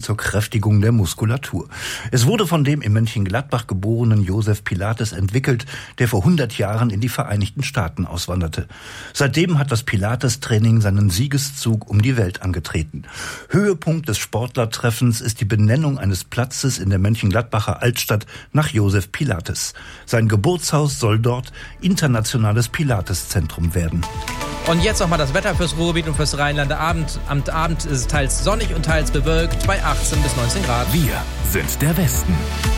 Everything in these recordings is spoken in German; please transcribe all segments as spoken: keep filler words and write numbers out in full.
zur Kräftigung der Muskulatur. Es wurde von dem in Mönchengladbach geborenen Josef Pilates entwickelt, der vor hundert Jahren in die Vereinigten Staaten auswanderte. Seitdem hat das Pilates-Training seinen Siegeszug um die Welt angetreten. Höhepunkt des Sportlertreffens ist die Benennung eines Platzes in der Mönchengladbacher Altstadt nach Josef Pilates. Sein Geburtshaus soll dort internationales Pilates-Zentrum werden. Und jetzt nochmal das Wetter fürs Ruhrgebiet und fürs Rheinland. Abend, am Abend ist es teils sonnig und teils bewölkt bei achtzehn bis neunzehn Grad. Wir sind der Westen.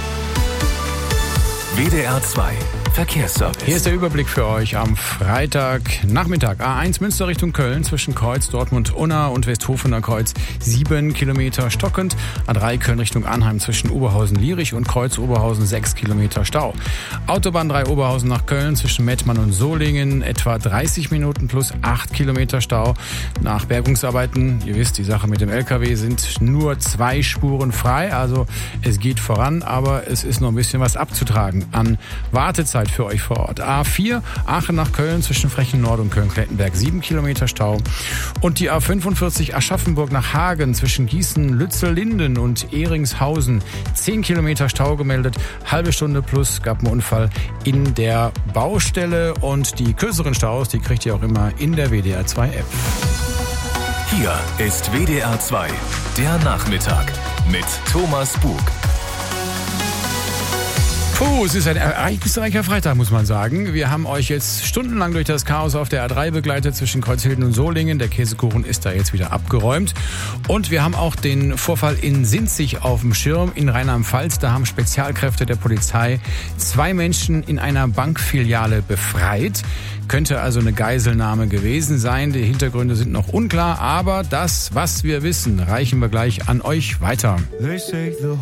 W D R zwei Verkehrsservice. Hier ist der Überblick für euch am Freitagnachmittag. A eins Münster Richtung Köln zwischen Kreuz, Dortmund, Unna und Westhofener Kreuz sieben Kilometer stockend. A drei Köln Richtung Arnheim zwischen Oberhausen-Lierich und Kreuz Oberhausen sechs Kilometer Stau. Autobahn drei Oberhausen nach Köln zwischen Mettmann und Solingen etwa dreißig Minuten plus acht Kilometer Stau. Nach Bergungsarbeiten, ihr wisst, die Sache mit dem L K W, sind nur zwei Spuren frei. Also es geht voran, aber es ist noch ein bisschen was abzutragen an Wartezeit für euch vor Ort. A vier, Aachen nach Köln zwischen Frechen Nord und Köln-Klettenberg sieben Kilometer Stau. Und die A fünfundvierzig Aschaffenburg nach Hagen zwischen Gießen, Lützel-Linden und Ehringshausen zehn Kilometer Stau gemeldet. Halbe Stunde plus gab einen Unfall in der Baustelle. Und die kürzeren Staus, die kriegt ihr auch immer in der W D R zwei App. Hier ist W D R zwei, der Nachmittag mit Thomas Bug. Puh, es ist ein ereignisreicher Freitag, muss man sagen. Wir haben euch jetzt stundenlang durch das Chaos auf der A drei begleitet zwischen Kreuzhilden und Solingen. Der Käsekuchen ist da jetzt wieder abgeräumt. Und wir haben auch den Vorfall in Sinzig auf dem Schirm in Rheinland-Pfalz. Da haben Spezialkräfte der Polizei zwei Menschen in einer Bankfiliale befreit. Könnte also eine Geiselnahme gewesen sein. Die Hintergründe sind noch unklar, aber das, was wir wissen, reichen wir gleich an euch weiter.